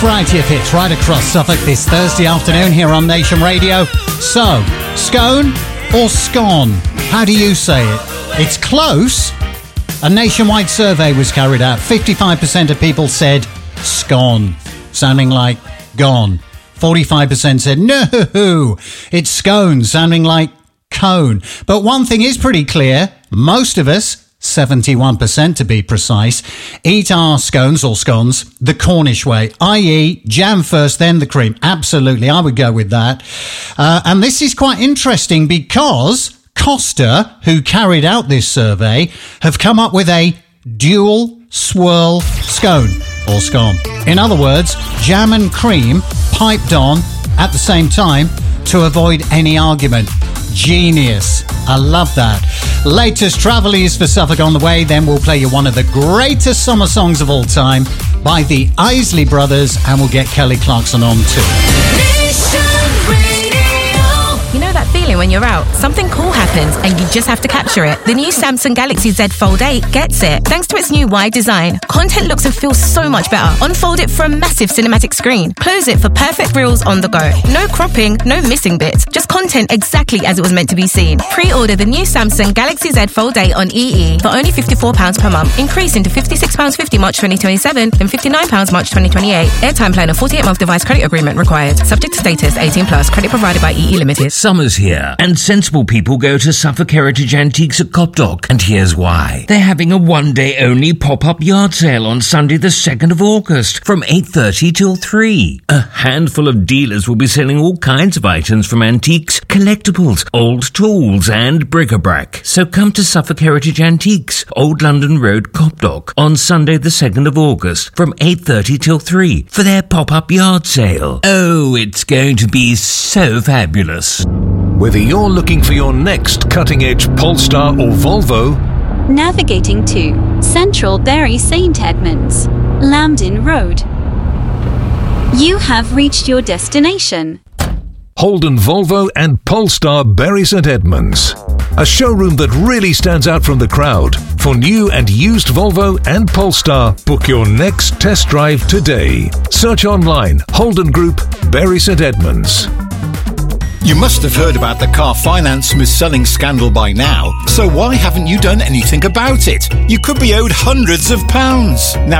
variety of hits right across Suffolk this Thursday afternoon here on Nation Radio. So, scone or scone? How do you say it? It's close. A nationwide survey was carried out. 55% of people said scone, sounding like gone. 45% said no, it's scone, sounding like cone. But one thing is pretty clear. Most of us, 71% to be precise, eat our scones or scones the Cornish way, i.e. jam first, then the cream. Absolutely, I would go with that. And this is quite interesting because Costa, who carried out this survey, have come up with a dual swirl scone or scone. In other words, jam and cream piped on at the same time to avoid any argument. Genius. I love that. Latest Travelies for Suffolk on the way. Then we'll play you one of the greatest summer songs of all time by the Isley Brothers, and we'll get Kelly Clarkson on too. You know that feeling when you're out, something cool happens and you just have to capture it? The new Samsung Galaxy Z Fold 8 gets it. Thanks to its new wide design, content looks and feels so much better. Unfold it for a massive cinematic screen. Close it for perfect reels on the go. No cropping, no missing bits. Just content exactly as it was meant to be seen. Pre-order the new Samsung Galaxy Z Fold 8 on EE for only £54 per month, increasing to £56.50 March 2027, then £59 March 2028. Airtime plan and 48-month device credit agreement required. Subject to status, 18+. Credit provided by EE Limited. Summer's here, and sensible people go to Suffolk Heritage Antiques at Copdock, and here's why. They're having a one-day-only pop-up yard sale on Sunday the 2nd of August from 8:30 till 3. A handful of dealers will be selling all kinds of items from antiques, collectibles, old tools and bric-a-brac. So come to Suffolk Heritage Antiques, Old London Road, Copdock, on Sunday the 2nd of August from 8:30 till 3 for their pop-up yard sale. Oh, it's going to be so fabulous. Whether you're looking for your next cutting-edge Polestar or Volvo, navigating to Central Bury St Edmunds, Lambden Road, you have reached your destination. Holden Volvo and Polestar Bury St Edmunds. A showroom that really stands out from the crowd. For new and used Volvo and Polestar, book your next test drive today. Search online, Holden Group, Bury St Edmunds. You must have heard about the car finance smooth selling scandal by now, so why haven't you done anything about it? You could be owed hundreds of pounds. Now